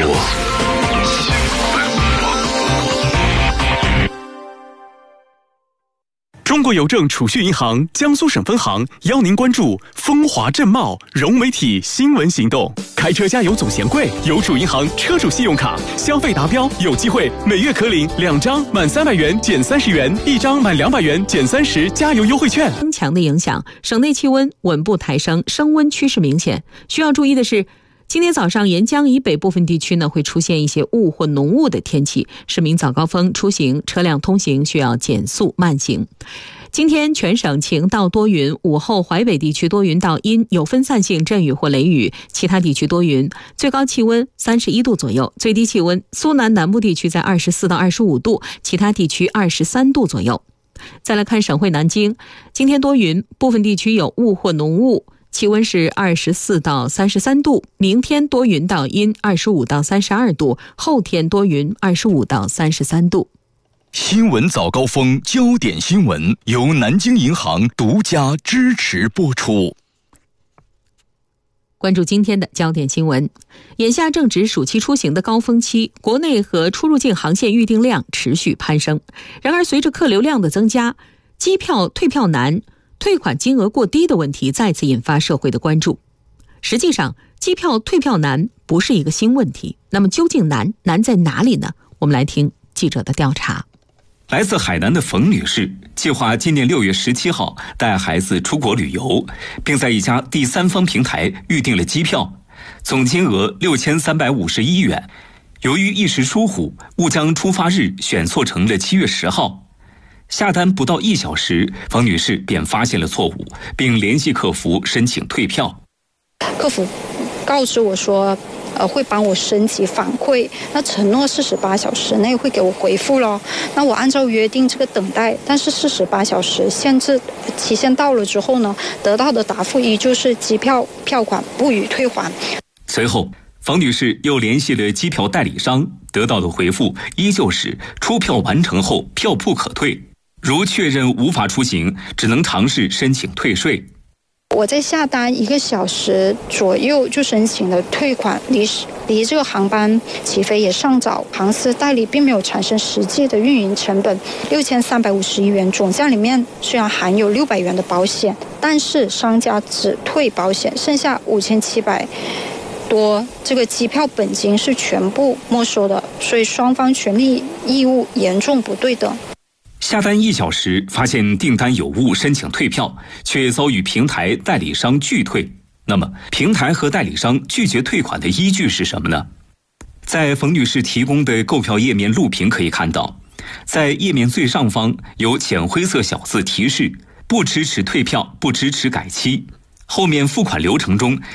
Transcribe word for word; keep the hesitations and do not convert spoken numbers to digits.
中国邮政储蓄银行江苏省分行邀您关注风华正茂融媒体新闻行动。开车加油总嫌贵，邮储银行车主信用卡消费达标有机会每月可领两张满三百元减三十元，一张满两百元减三十加油优惠券。 增强的影响，省内气温稳步抬升，升温趋势明显。需要注意的是，今天早上沿江以北部分地区呢会出现一些雾或浓雾的天气，市民早高峰出行车辆通行需要减速慢行。今天全省晴到多云，午后淮北地区多云到阴，有分散性阵雨或雷雨，其他地区多云，最高气温三十一度左右，最低气温苏南南部地区在二十四到二十五度，其他地区二十三度左右。再来看省会南京，今天多云，部分地区有雾或浓雾，气温是二十四到三十三度，明天多云到阴，二十五到三十二度，后天多云，二十五到三十三度。 新闻早高峰焦点新闻由南京银行独家支持播出。 关注今天的焦点新闻，眼下正值暑期出行的高峰期，国内和出入境航线预订量持续攀升。然而，随着客流量的增加，机票退票难、退款金额过低的问题再次引发社会的关注。实际上，机票退票难不是一个新问题，那么究竟难难在哪里呢？我们来听记者的调查。 来自海南的冯女士计划今年六月十七号带孩子出国旅游，并在一家第三方平台预订了机票，总金额六千三百五十一元。由于一时疏忽，误将出发日选错成了七月十号。下单不到一小时，冯女士便发现了错误，并联系客服申请退票。 客服告知我说呃，会帮我升级反馈，那承诺四十八小时内会给我回复咯。那我按照约定这个等待，但是四十八小时限制期限到了之后呢，得到的答复依旧是机票票款不予退还。 随后，冯女士又联系了机票代理商，得到的回复依旧是出票完成后票不可退，如确认无法出行，只能尝试申请退税。 我在下单一个小时左右就申请了退款，离离这个航班起飞也尚早，航司代理并没有产生实际的运营成本。六千三百五十一元总价里面虽然含有六百元的保险，但是商家只退保险，剩下五千七百多这个机票本金是全部没收的，所以双方权利义务严重不对等。 下单一小时发现订单有误，申请退票，却遭遇平台代理商拒退。那么，平台和代理商拒绝退款的依据是什么呢？在冯女士提供的购票页面录屏可以看到，在页面最上方有浅灰色小字提示不支持退票，不支持改期。后面付款流程中